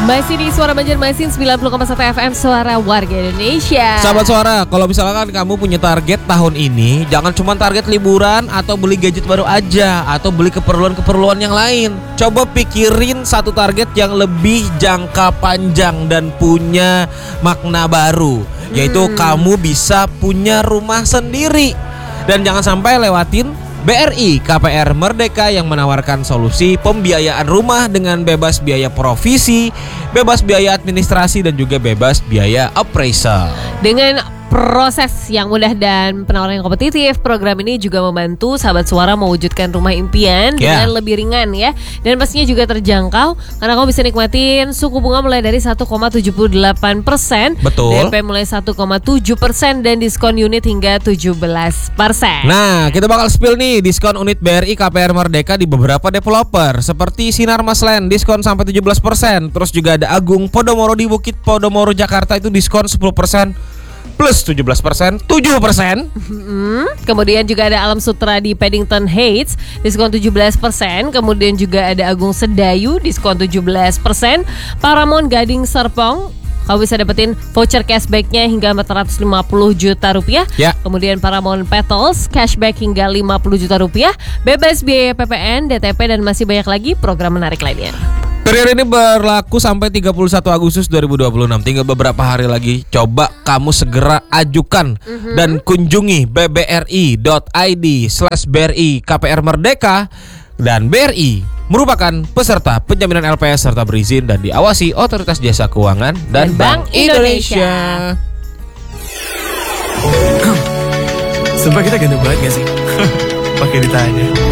Masih di Suara Banjarmasin 90,1 FM Suara Warga Indonesia. Sahabat Suara, kalau misalkan kamu punya target tahun ini, jangan cuma target liburan atau beli gadget baru aja, atau beli keperluan-keperluan yang lain. Coba pikirin satu target yang lebih jangka panjang dan punya makna baru, yaitu kamu bisa punya rumah sendiri. Dan jangan sampai lewatin BRI KPR Merdeka yang menawarkan solusi pembiayaan rumah dengan bebas biaya provisi, bebas biaya administrasi, dan juga bebas biaya appraisal. Dengan proses yang mudah dan penawaran yang kompetitif, program ini juga membantu sahabat Suara mewujudkan rumah impian dengan lebih ringan ya. Dan pastinya juga terjangkau karena kamu bisa nikmatin suku bunga mulai dari 1,78%, Betul. DP mulai 1,7% dan diskon unit hingga 17%. Nah, kita bakal spill nih diskon unit BRI KPR Merdeka di beberapa developer seperti Sinar Mas Land diskon sampai 17%. Terus juga ada Agung Podomoro di Bukit Podomoro Jakarta itu diskon 10% plus 17%, 7%. Kemudian juga ada Alam Sutra di Paddington Heights diskon 17%. Kemudian juga ada Agung Sedayu diskon 17%. Paramount Gading Serpong kamu bisa dapetin voucher cashbacknya hingga 450 juta rupiah. Kemudian Paramount Petals cashback hingga 50 juta rupiah. Bebas biaya PPN, DTP, dan masih banyak lagi program menarik lainnya. Periode ini berlaku sampai 31 Agustus 2026. Tinggal beberapa hari lagi. Coba kamu segera ajukan dan kunjungi bbri.id/BRI KPR Merdeka. Dan BRI merupakan peserta penjaminan LPS serta berizin dan diawasi Otoritas Jasa Keuangan dan Bank Indonesia. Sumpah kita ganteng banget gak sih? Pakai ditanya.